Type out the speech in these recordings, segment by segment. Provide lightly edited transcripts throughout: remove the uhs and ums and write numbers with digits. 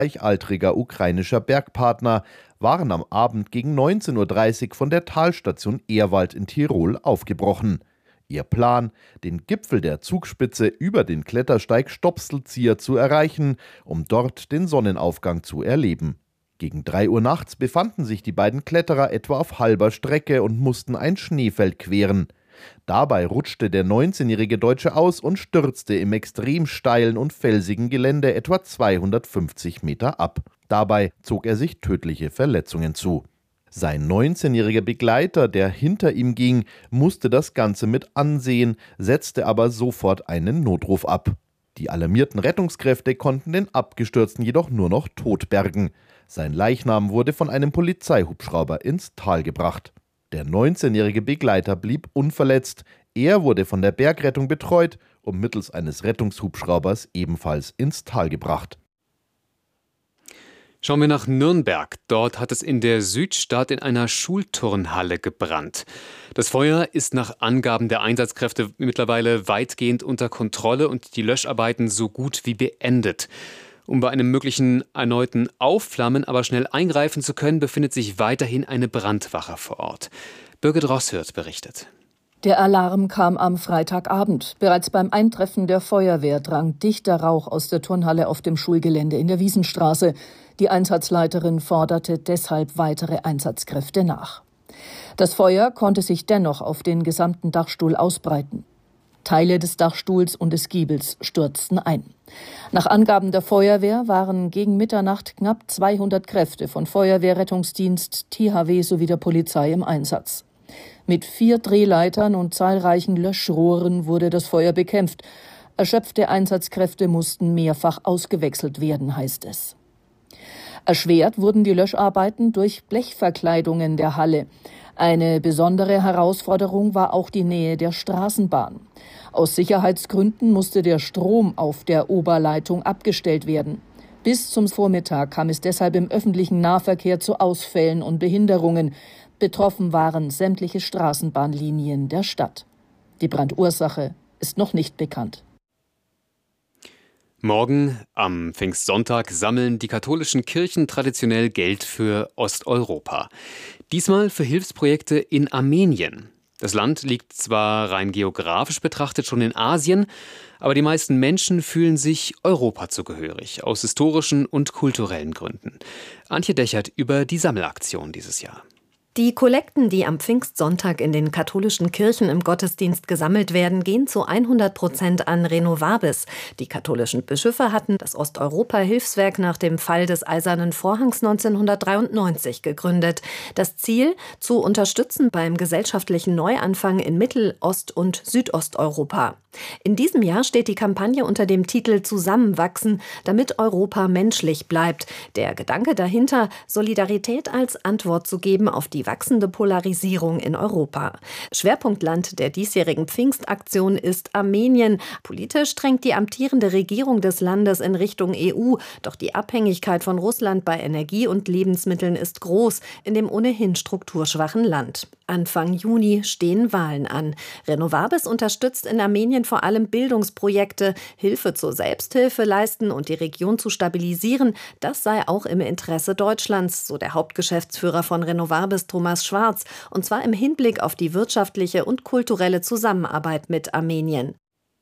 gleichaltriger ukrainischer Bergpartner, waren am Abend gegen 19:30 Uhr von der Talstation Ehrwald in Tirol aufgebrochen. Ihr Plan, den Gipfel der Zugspitze über den Klettersteig Stopselzieher zu erreichen, um dort den Sonnenaufgang zu erleben. Gegen 3 Uhr nachts befanden sich die beiden Kletterer etwa auf halber Strecke und mussten ein Schneefeld queren. Dabei rutschte der 19-jährige Deutsche aus und stürzte im extrem steilen und felsigen Gelände etwa 250 Meter ab. Dabei zog er sich tödliche Verletzungen zu. Sein 19-jähriger Begleiter, der hinter ihm ging, musste das Ganze mit ansehen, setzte aber sofort einen Notruf ab. Die alarmierten Rettungskräfte konnten den Abgestürzten jedoch nur noch tot bergen. Sein Leichnam wurde von einem Polizeihubschrauber ins Tal gebracht. Der 19-jährige Begleiter blieb unverletzt. Er wurde von der Bergrettung betreut und mittels eines Rettungshubschraubers ebenfalls ins Tal gebracht. Schauen wir nach Nürnberg. Dort hat es in der Südstadt in einer Schulturnhalle gebrannt. Das Feuer ist nach Angaben der Einsatzkräfte mittlerweile weitgehend unter Kontrolle und die Löscharbeiten so gut wie beendet. Um bei einem möglichen erneuten Aufflammen aber schnell eingreifen zu können, befindet sich weiterhin eine Brandwache vor Ort. Birgit Rosshirt berichtet. Der Alarm kam am Freitagabend. Bereits beim Eintreffen der Feuerwehr drang dichter Rauch aus der Turnhalle auf dem Schulgelände in der Wiesenstraße. Die Einsatzleiterin forderte deshalb weitere Einsatzkräfte nach. Das Feuer konnte sich dennoch auf den gesamten Dachstuhl ausbreiten. Teile des Dachstuhls und des Giebels stürzten ein. Nach Angaben der Feuerwehr waren gegen Mitternacht knapp 200 Kräfte von Feuerwehr, Rettungsdienst, THW sowie der Polizei im Einsatz. Mit 4 Drehleitern und zahlreichen Löschrohren wurde das Feuer bekämpft. Erschöpfte Einsatzkräfte mussten mehrfach ausgewechselt werden, heißt es. Erschwert wurden die Löscharbeiten durch Blechverkleidungen der Halle. Eine besondere Herausforderung war auch die Nähe der Straßenbahn. Aus Sicherheitsgründen musste der Strom auf der Oberleitung abgestellt werden. Bis zum Vormittag kam es deshalb im öffentlichen Nahverkehr zu Ausfällen und Behinderungen. Betroffen waren sämtliche Straßenbahnlinien der Stadt. Die Brandursache ist noch nicht bekannt. Morgen, am Pfingstsonntag, sammeln die katholischen Kirchen traditionell Geld für Osteuropa. Diesmal für Hilfsprojekte in Armenien. Das Land liegt zwar rein geografisch betrachtet schon in Asien, aber die meisten Menschen fühlen sich Europa zugehörig, aus historischen und kulturellen Gründen. Antje Dechert über die Sammelaktion dieses Jahr. Die Kollekten, die am Pfingstsonntag in den katholischen Kirchen im Gottesdienst gesammelt werden, gehen zu 100% an Renovabis. Die katholischen Bischöfe hatten das Osteuropa-Hilfswerk nach dem Fall des Eisernen Vorhangs 1993 gegründet. Das Ziel, zu unterstützen beim gesellschaftlichen Neuanfang in Mittel-, Ost- und Südosteuropa. In diesem Jahr steht die Kampagne unter dem Titel Zusammenwachsen, damit Europa menschlich bleibt. Der Gedanke dahinter, Solidarität als Antwort zu geben auf die wachsende Polarisierung in Europa. Schwerpunktland der diesjährigen Pfingstaktion ist Armenien. Politisch drängt die amtierende Regierung des Landes in Richtung EU. Doch die Abhängigkeit von Russland bei Energie und Lebensmitteln ist groß in dem ohnehin strukturschwachen Land. Anfang Juni stehen Wahlen an. Renovabis unterstützt in Armenien vor allem Bildungsprojekte, Hilfe zur Selbsthilfe leisten und die Region zu stabilisieren. Das sei auch im Interesse Deutschlands, so der Hauptgeschäftsführer von Renovabis, Thomas Schwarz, und zwar im Hinblick auf die wirtschaftliche und kulturelle Zusammenarbeit mit Armenien.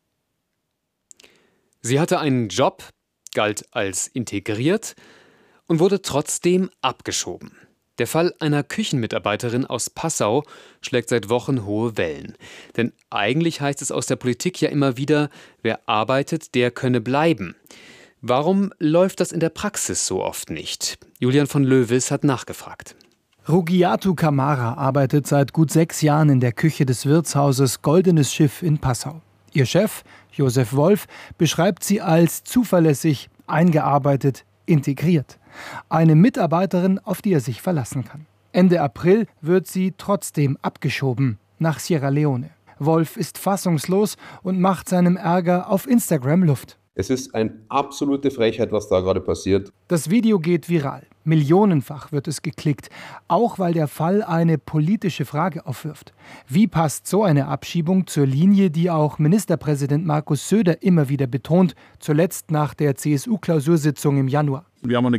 Sie hatte einen Job, galt als integriert und wurde trotzdem abgeschoben. Der Fall einer Küchenmitarbeiterin aus Passau schlägt seit Wochen hohe Wellen. Denn eigentlich heißt es aus der Politik ja immer wieder, wer arbeitet, der könne bleiben. Warum läuft das in der Praxis so oft nicht? Julian von Löwis hat nachgefragt. Rugiatu Kamara arbeitet seit gut 6 Jahren in der Küche des Wirtshauses Goldenes Schiff in Passau. Ihr Chef, Josef Wolf, beschreibt sie als zuverlässig, eingearbeitet, integriert. Eine Mitarbeiterin, auf die er sich verlassen kann. Ende April wird sie trotzdem abgeschoben nach Sierra Leone. Wolf ist fassungslos und macht seinem Ärger auf Instagram Luft. Es ist eine absolute Frechheit, was da gerade passiert. Das Video geht viral. Millionenfach wird es geklickt, auch weil der Fall eine politische Frage aufwirft. Wie passt so eine Abschiebung zur Linie, die auch Ministerpräsident Markus Söder immer wieder betont, zuletzt nach der CSU-Klausursitzung im Januar? Wir haben eine